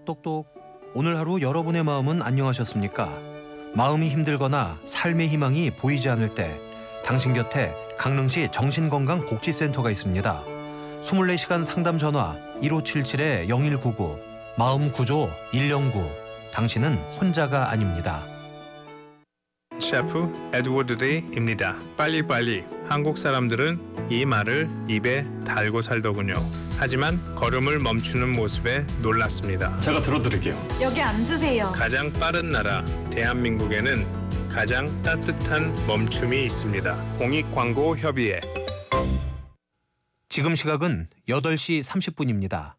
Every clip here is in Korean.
똑똑똑. 오늘 하루 여러분의 마음은 안녕하셨습니까? 마음이 힘들거나 삶의 희망이 보이지 않을 때 당신 곁에 강릉시 정신건강복지센터가 있습니다. 24시간 상담 전화 1577-0199 마음구조 109. 당신은 혼자가 아닙니다. 셰프 에드워드 데이입니다. 빨리빨리. 한국 사람들은 이 말을 입에 달고 살더군요. 하지만 걸음을 멈추는 모습에 놀랐습니다. 제가 들어드릴게요. 여기 앉으세요. 가장 빠른 나라 대한민국에는 가장 따뜻한 멈춤이 있습니다. 공익광고협의회. 지금 시각은 8시 30분입니다.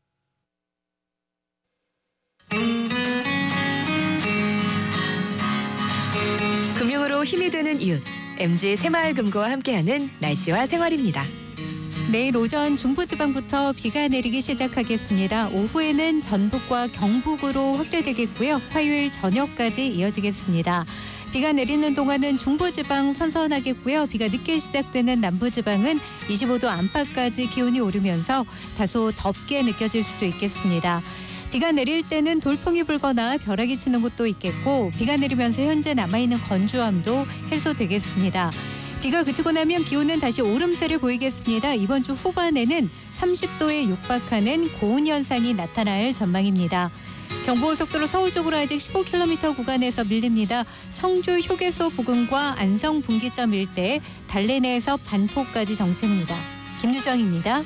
금융으로 힘이 되는 이웃, MG 새마을금고와 함께하는 날씨와 생활입니다. 내일 오전 중부지방부터 비가 내리기 시작하겠습니다. 오후에는 전북과 경북으로 확대되겠고요. 화요일 저녁까지 이어지겠습니다. 비가 내리는 동안은 중부지방 선선하겠고요. 비가 늦게 시작되는 남부지방은 25도 안팎까지 기온이 오르면서 다소 덥게 느껴질 수도 있겠습니다. 비가 내릴 때는 돌풍이 불거나 벼락이 치는 곳도 있겠고 비가 내리면서 현재 남아있는 건조함도 해소되겠습니다. 비가 그치고 나면 기온은 다시 오름세를 보이겠습니다. 이번 주 후반에는 30도에 육박하는 고온 현상이 나타날 전망입니다. 경부고속도로 서울 쪽으로 아직 15km 구간에서 밀립니다. 청주 휴게소 부근과 안성 분기점 일대, 달래내에서 반포까지 정체입니다. 김유정입니다.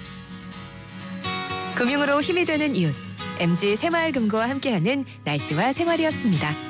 금융으로 힘이 되는 이웃, MG 새마을금고와 함께하는 날씨와 생활이었습니다.